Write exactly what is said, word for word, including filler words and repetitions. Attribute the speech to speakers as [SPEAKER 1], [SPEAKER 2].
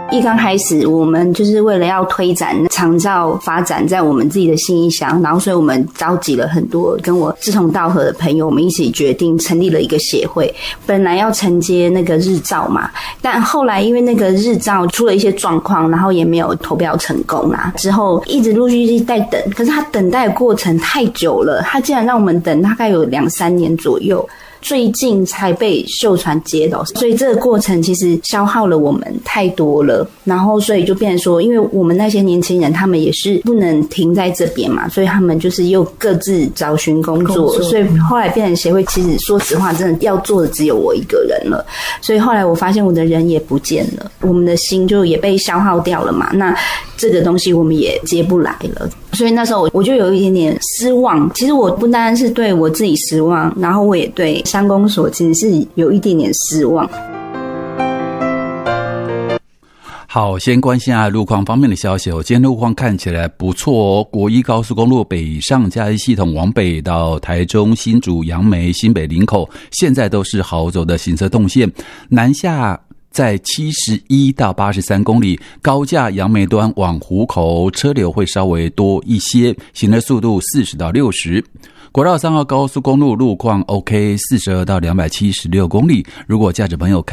[SPEAKER 1] 一刚开始我们就是为了要推展长照发展在我们自己的信义乡，然后所以我们召集了很多跟我志同道合的朋友，我们一起决定成立了一个协会。本来要承接那个日照嘛，但后来因为那个日照出了一些状况，然后也没有投标成功啦，之后一直陆续在等，可是他等待的过程太久了，他竟然让我们等大概有两三年左右，最近才被秀传接到，所以这个过程其实消耗了我们太多了，然后所以就变成说，因为我们那些年轻人他们也是不能停在这边嘛，所以他们就是又各自找寻工作，工作所以后来变成协会其实说实话真的要做的只有我一个人了，所以后来我发现我的人也不见了，我们的心就也被消耗掉了嘛，那这个东西我们也接不来了，所以那时候我就有一点点失望。其实我不单单是对我自己失望，然后我也对乡公所其实是有一点点失望。
[SPEAKER 2] 好，先关心下路况方面的消息哦。今天路况看起来不错哦。国一高速公路北上嘉义系统往北到台中、新竹、杨梅、新北林口，现在都是好走的行车动线。南下在七十一到八十三公里，高架杨梅端往湖口车流会稍微多一些，行车速度四十到六十。国道三号高速公路路况 OK， 四十二到两百七十六公里。如果驾驶朋友